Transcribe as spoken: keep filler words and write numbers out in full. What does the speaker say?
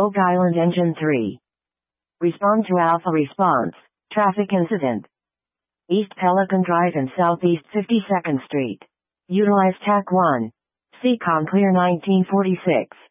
Oak Island Engine three. Respond to Alpha response. Traffic incident. East Pelican Drive and Southeast fifty-second Street. Utilize T A C one. C COM Clear nineteen forty-six.